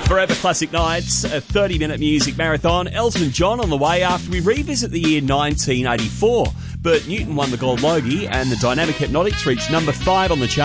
Forever Classic Nights, a 30-minute music marathon. Elton John on the way after we revisit the year 1984. Bert Newton won the Gold Logie and the Dynamic Hypnotics reached number 5 on the chart.